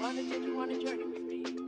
wanna take you on a journey with me.